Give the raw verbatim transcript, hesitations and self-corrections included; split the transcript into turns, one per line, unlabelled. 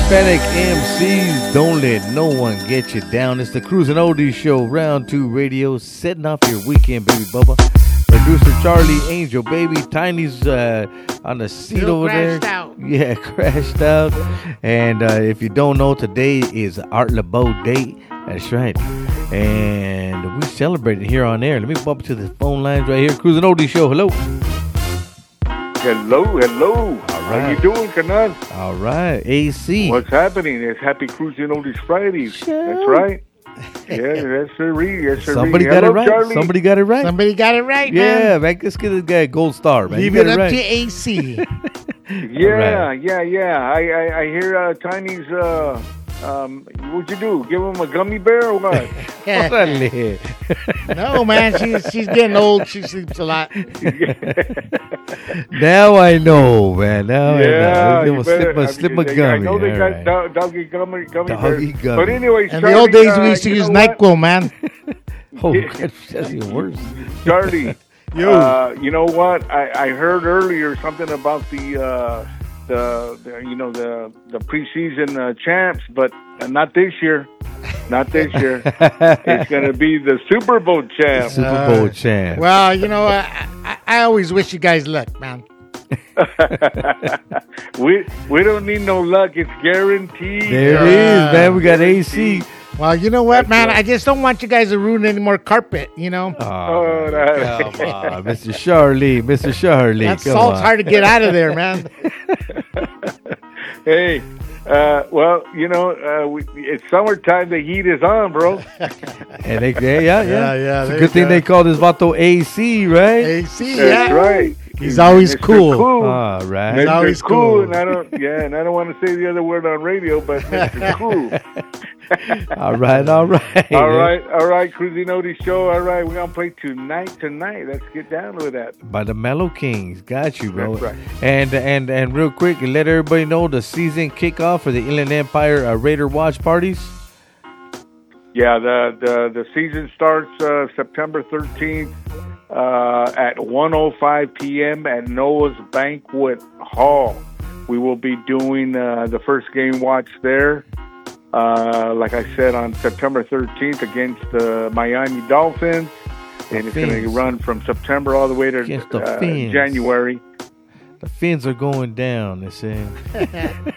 Hispanic M Cs, don't let no one get you down. It's the Cruising Oldies Show, Round two Radio, setting off your weekend, baby Bubba. Producer Charlie, Angel, baby, Tiny's uh, on the seat
Still
over there.
Out.
Yeah, crashed out. And uh, if you don't know, today is Art LeBeau Day. That's right. And we celebrating here on air. Let me bump to the phone lines right here. Cruising Oldies Show, hello.
Hello, hello. All right. How you doing, Canal?
All right, A C.
What's happening? It's Happy Cruising Oldies Fridays.
Sure.
That's right. Yeah, that's sir. Yes, sir.
Somebody got
Hello,
it right.
Charlie.
Somebody got it right.
Somebody got it right,
yeah,
man.
man. Let's get this guy a gold star, man.
Leave
You
it
got
up
right.
to A C.
Yeah,
right.
yeah, yeah. I, I, I hear uh, Tiny's. Uh, um, what'd you do? Give him a gummy bear or what?
Órale.
No, man. She's she's getting old. She sleeps a lot.
Now I know, man. Now
Yeah,
I know.
you
Give
better-
him a
I
slip
mean,
a
they-
gummy.
I know they
All
got
right.
do- doggy gummy, gummy
Doggy
bears.
gummy.
But anyways,
In
Charlie,
the old days,
uh,
we used to
you
use
know what?
NyQuil, man.
Oh, that's even worse.
Charlie,
Yo.
uh, you know what? I, I heard earlier something about the, uh, the, the you know the the preseason uh, champs, but not this year. Not this year. It's going to be the Super Bowl champ.
Super Bowl champ.
Well, you know, I, I, I always wish you guys luck, man.
we we don't need no luck. It's guaranteed.
There it is, man. We got A C.
Well, you know what,
That's
man?
right.
I just don't want you guys to ruin any more carpet, you know?
Oh,
Oh, that-
come on, Mister Charlie, Mister Charlie.
That
come
salt's
on.
hard to get out of there, man.
Hey, uh, well, you know, uh, we, it's summertime. The heat is on, bro.
And they, yeah, yeah, yeah.
Yeah, yeah,
It's a
there
good
you
thing
go.
they call this vato A C, right?
A C,
That's
yeah.
right.
He's always
Mister
cool.
Cool.
All right.
Mister
always
cool.
cool.
And I don't, yeah, and I don't want to say the other word on radio, but Mister Cool.
all right, all right.
All right, all right, Cruising Oldies Show. All right, we're gonna play tonight. Tonight, let's get down with that.
By the Mellow Kings. Got you, bro.
That's right.
And and and real quick, let everybody know the season kickoff for the Inland Empire uh, Raider watch parties.
Yeah, the the, the season starts uh, September thirteenth uh, at one oh five p.m. at Noah's Banquet Hall. We will be doing uh, the first game watch there. Uh, like I said, on September thirteenth against the Miami Dolphins. And it's going to
Fins.
run from September all the way to
Against the
uh,
Fins.
January.
The fins are going down, they say.